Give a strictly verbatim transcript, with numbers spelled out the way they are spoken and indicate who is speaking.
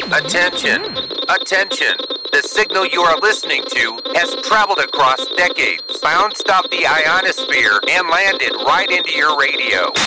Speaker 1: Attention, attention. The signal you are listening to has traveled across decades, bounced off the ionosphere, and landed right into your radio.